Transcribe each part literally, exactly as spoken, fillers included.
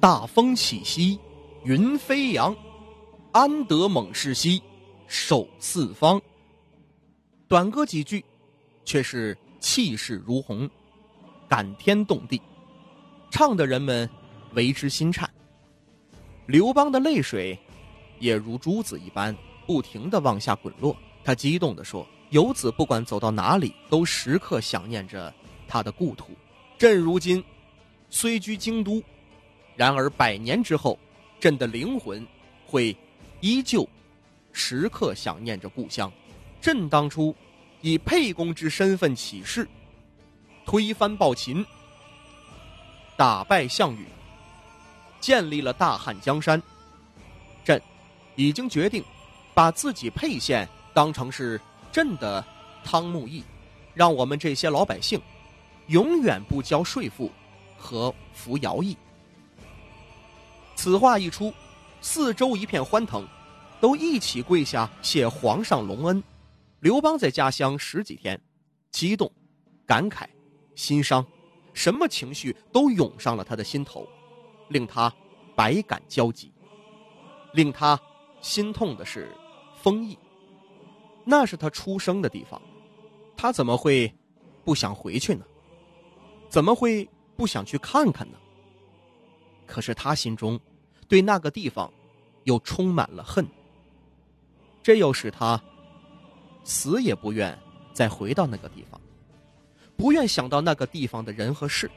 大风起兮云飞扬，安得猛士兮守四方。短歌几句，却是气势如虹，感天动地，唱的人们为之心颤。刘邦的泪水也如珠子一般不停地往下滚落，他激动地说，游子不管走到哪里，都时刻想念着他的故土。朕如今虽居京都，然而百年之后，朕的灵魂会依旧时刻想念着故乡。朕当初以沛公之身份起事，推翻暴秦，打败项羽，建立了大汉江山。朕已经决定把自己沛县当成是朕的汤沐邑，让我们这些老百姓永远不交税赋和服徭役。此话一出，四周一片欢腾，都一起跪下谢皇上隆恩。刘邦在家乡十几天，激动、感慨、心伤，什么情绪都涌上了他的心头，令他百感交集。令他心痛的是丰邑，那是他出生的地方，他怎么会不想回去呢？怎么会不想去看看呢？可是他心中对那个地方又充满了恨，这又使他死也不愿再回到那个地方，不愿想到那个地方的人和事。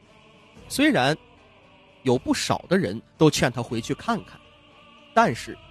虽然有不少的人都劝他回去看看，但是